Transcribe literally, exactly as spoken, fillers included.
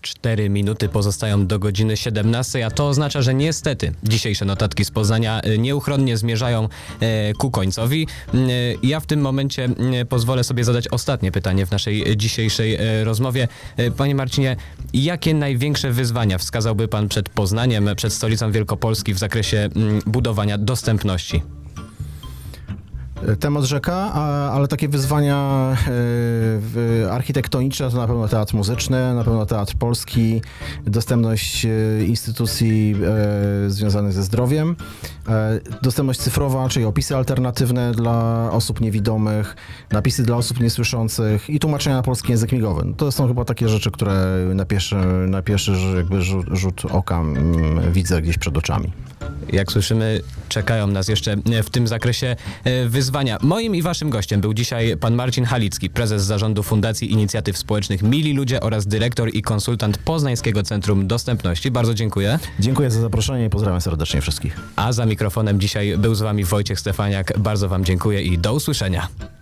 Cztery minuty pozostają do godziny siedemnastej, a to oznacza, że niestety dzisiejsze notatki z Poznania nieuchronnie zmierzają ku końcowi. Ja w tym momencie pozwolę sobie zadać ostatnie pytanie w naszej dzisiejszej rozmowie. Panie Marcinie, jakie największe wyzwania wskazałby pan przed Poznaniem, przed stolicą Wielkopolski w zakresie budowania dostępności? Temat rzeka, ale takie wyzwania architektoniczne to na pewno teatr muzyczny, na pewno teatr polski, dostępność instytucji związanych ze zdrowiem, dostępność cyfrowa, czyli opisy alternatywne dla osób niewidomych, napisy dla osób niesłyszących i tłumaczenia na polski język migowy. To są chyba takie rzeczy, które na pierwszy, na pierwszy jakby rzut, rzut oka widzę gdzieś przed oczami. Jak słyszymy, czekają nas jeszcze w tym zakresie wyzwania. Moim i waszym gościem był dzisiaj pan Marcin Halicki, prezes zarządu Fundacji Inicjatyw Społecznych Mili Ludzie oraz dyrektor i konsultant Poznańskiego Centrum Dostępności. Bardzo dziękuję. Dziękuję za zaproszenie i pozdrawiam serdecznie wszystkich. A za mikrofonem dzisiaj był z wami Wojciech Stefaniak. Bardzo wam dziękuję i do usłyszenia.